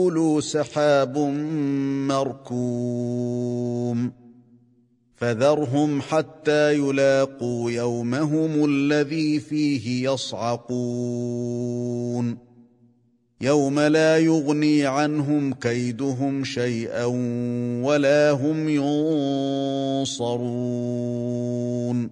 سحاب مركوم فذرهم حتى يلاقوا يومهم الذي فيه يصعقون يوم لا يغني عنهم كيدهم شيئا ولا هم ينصرون